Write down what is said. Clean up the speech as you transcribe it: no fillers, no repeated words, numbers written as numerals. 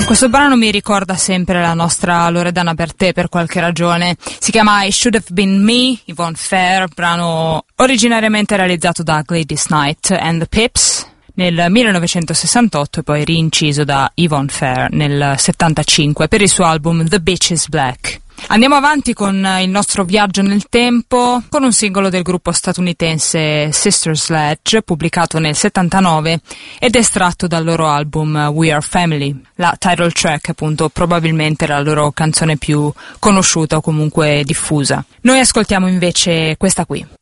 Questo brano mi ricorda sempre la nostra Loredana Bertè per qualche ragione. Si chiama I Should Have Been Me, Yvonne Fair, brano originariamente realizzato da Gladys Knight and the Pips nel 1968 e poi rinciso da Yvonne Fair nel 75 per il suo album The Bitch Is Black. Andiamo avanti con il nostro viaggio nel tempo con un singolo del gruppo statunitense Sister Sledge pubblicato nel 79 ed estratto dal loro album We Are Family. La title track appunto probabilmente la loro canzone più conosciuta o comunque diffusa. Noi ascoltiamo invece questa qui.